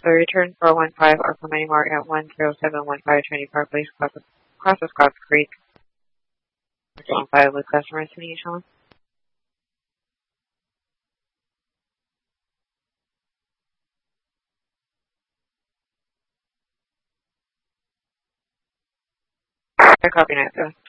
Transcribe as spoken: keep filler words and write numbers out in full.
So return four one five Arco Money Mart at one zero seven one five Trinity Park Place, across across the Scotts Creek. On file with customers. Can you, Sean? I copy that, though.